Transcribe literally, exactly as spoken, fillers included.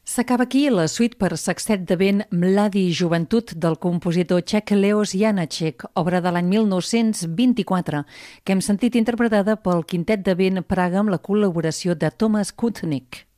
S'acaba aquí la suite per sextet de vent Mladi Joventut del compositor txec Leos Janáček, obra de l'any mil nou-cents vint-i-quatre, que hem sentit interpretada pel quintet de vent Praga amb la col·laboració de Thomas Kutnik.